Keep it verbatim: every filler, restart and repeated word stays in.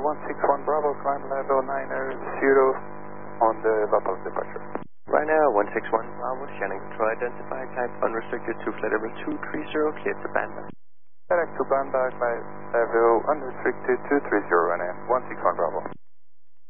one six one Bravo, climb level niner zero on the Lapalus departure. Right now, one six one Bravo, Shannon Control identified, type unrestricted to flight level two three zero, cleared for bandback. Direct to bandback by level unrestricted two three zero, and one six one Bravo.